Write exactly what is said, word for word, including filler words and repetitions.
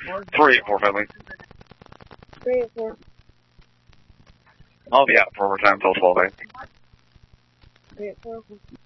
Three at four, Finley. Three at four. I'll be out for overtime till twelve, eh? Three at four.